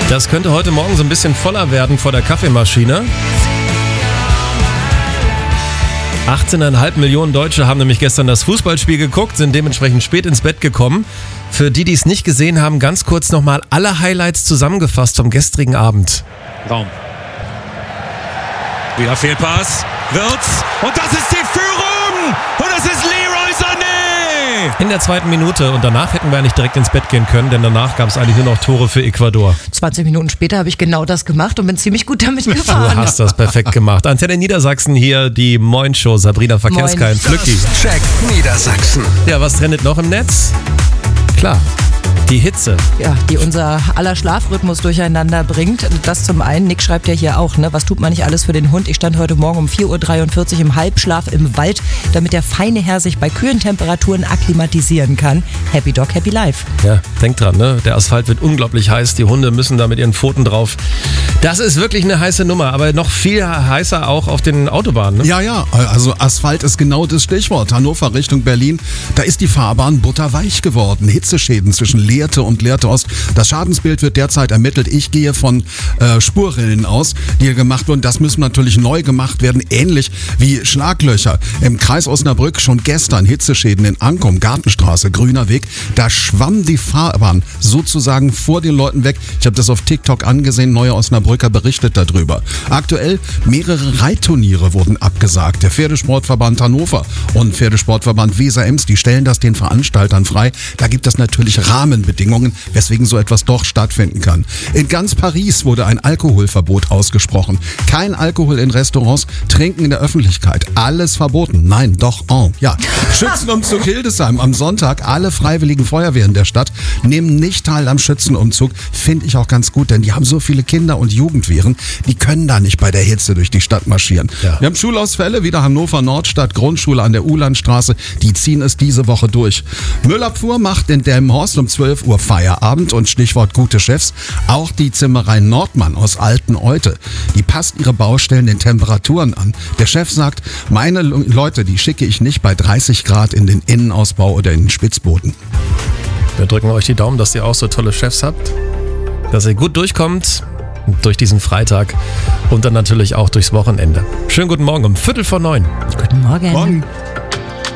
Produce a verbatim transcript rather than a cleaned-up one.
Das könnte heute Morgen so ein bisschen voller werden vor der Kaffeemaschine. achtzehn Komma fünf Millionen Deutsche haben nämlich gestern das Fußballspiel geguckt, sind dementsprechend spät ins Bett gekommen. Für die, die es nicht gesehen haben, ganz kurz nochmal alle Highlights zusammengefasst vom gestrigen Abend. Raum. Wieder Fehlpass. Wirtz. Und das ist die Führung. Und es ist Leroy Sané. In der zweiten Minute. Und danach hätten wir nicht direkt ins Bett gehen können, denn danach gab es eigentlich nur noch Tore für Ecuador. zwanzig Minuten später habe ich genau das gemacht und bin ziemlich gut damit gefahren. Du hast das perfekt gemacht. Antenne Niedersachsen hier, die Moin-Show. Sabrina Verkehrskein, Flücki. Check Niedersachsen. Ja, was trendet noch im Netz? Klar, die Hitze. Ja, die unser aller Schlafrhythmus durcheinander bringt. Das zum einen. Nick schreibt ja hier auch, ne, was tut man nicht alles für den Hund? Ich stand heute Morgen um vier Uhr dreiundvierzig im Halbschlaf im Wald, damit der feine Herr sich bei kühlen Temperaturen akklimatisieren kann. Happy Dog, Happy Life. Ja, denk dran, ne? Der Asphalt wird unglaublich heiß. Die Hunde müssen da mit ihren Pfoten drauf. Das ist wirklich eine heiße Nummer, aber noch viel heißer auch auf den Autobahnen. Ne? Ja, ja, also Asphalt ist genau das Stichwort. Hannover Richtung Berlin, da ist die Fahrbahn butterweich geworden. Hitzeschäden zwischen Lehrte und Lehrte Ost. Das Schadensbild wird derzeit ermittelt. Ich gehe von äh, Spurrillen aus, die hier gemacht wurden. Das müssen natürlich neu gemacht werden, ähnlich wie Schlaglöcher. Im Kreis Osnabrück schon gestern Hitzeschäden in Ankum, Gartenstraße, Grüner Weg. Da schwamm die Fahrbahn sozusagen vor den Leuten weg. Ich habe das auf TikTok angesehen. Neue Osnabrücker berichtet darüber. Aktuell mehrere Reitturniere wurden abgesagt. Der Pferdesportverband Hannover und Pferdesportverband Weser-Ems, die stellen das den Veranstaltern frei. Da gibt es natürlich Rahmenbedingungen, weswegen so etwas doch stattfinden kann. In ganz Paris wurde ein Alkoholverbot ausgesprochen. Kein Alkohol in Restaurants, Trinken in der Öffentlichkeit. Alles verboten. Nein, doch, oh, ja. Schützenumzug Hildesheim am Sonntag. Alle freiwilligen Feuerwehren der Stadt nehmen nicht teil am Schützenumzug. Finde ich auch ganz gut, denn die haben so viele Kinder und Jugendwehren, die können da nicht bei der Hitze durch die Stadt marschieren. Ja. Wir haben Schulausfälle, wieder Hannover Nordstadt, Grundschule an der Uhlandstraße. Die ziehen es diese Woche durch. Müllabfuhr macht in Delmenhorst um zwölf Uhr Feierabend und Stichwort gute Chefs. Auch die Zimmerei Nordmann aus Alteneute. Die passt ihre Baustellen den Temperaturen an. Der Chef sagt, meine Leute, die schicke ich nicht bei dreißig Grad in den Innenausbau oder in den Spitzboden. Wir drücken euch die Daumen, dass ihr auch so tolle Chefs habt, dass ihr gut durchkommt durch diesen Freitag und dann natürlich auch durchs Wochenende. Schönen guten Morgen um Viertel vor neun. Guten Morgen. Morgen.